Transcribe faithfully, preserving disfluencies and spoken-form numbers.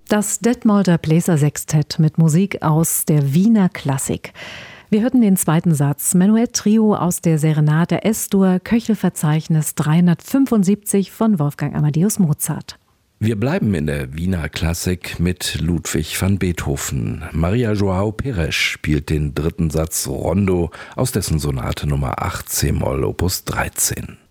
Das Detmolder Bläsersextett mit Musik aus der Wiener Klassik. Wir hörten den zweiten Satz, Menuett Trio aus der Serenade S-Dur, Köchelverzeichnis dreihundertfünfundsiebzig von Wolfgang Amadeus Mozart. Wir bleiben in der Wiener Klassik mit Ludwig van Beethoven. Maria João Pires spielt den dritten Satz Rondo aus dessen Sonate Nummer acht c-Moll Opus dreizehn.